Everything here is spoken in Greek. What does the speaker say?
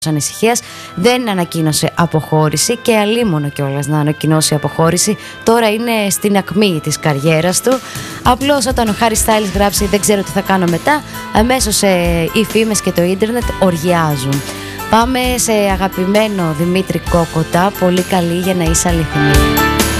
ανησυχίας, δεν ανακοίνωσε αποχώρηση και αλίμονο κιόλας να ανακοινώσει αποχώρηση. Τώρα είναι στην ακμή της καριέρας του. Απλώς όταν ο Harry Styles γράψει «Δεν ξέρω τι θα κάνω μετά», αμέσως οι φήμες και το ίντερνετ οργιάζουν. Πάμε σε αγαπημένο Δημήτρη Κόκοτα, πολύ καλή για να είσαι αληθινή.